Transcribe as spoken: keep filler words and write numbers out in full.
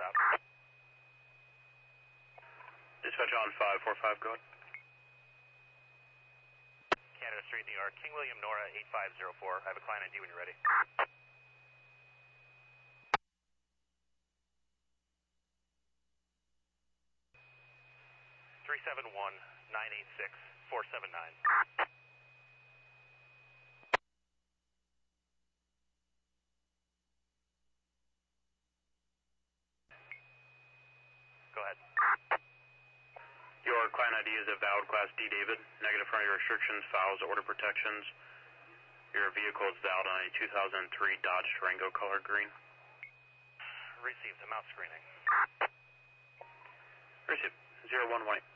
stop. Dispatch on five four five, go ahead. Canada Street, New York, King William Nora eight five zero four. I have a client I D when you're ready. three seven one, nine eight six, four seven nine. Go ahead. Your client I D is a valid Class D, David. Negative front of your restrictions, files, order protections. Your vehicle is valid on a two thousand three Dodge Durango color green. Received. I'm out screening. Received. zero one one eight.